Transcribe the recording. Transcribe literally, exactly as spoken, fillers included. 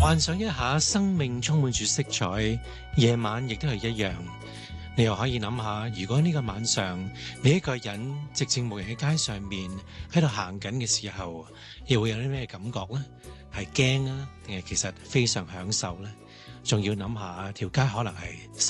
幻想一下，生命充滿住色彩，夜晚亦都係一樣。你又可以諗下，如果呢個晚上你一個人寂靜無人喺街上面喺度行緊嘅時候，又會有啲咩感覺呢？係驚啊，定係其實非常享受呢？仲要諗下條街可能係